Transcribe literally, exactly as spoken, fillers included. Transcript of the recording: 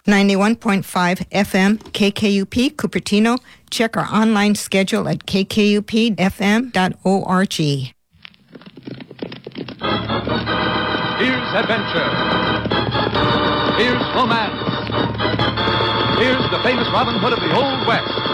ninety-one point five F M K K U P Cupertino. Check our online schedule at k k u p f m dot org. Here's adventure. Here's romance. Here's the famous Robin Hood of the Old West.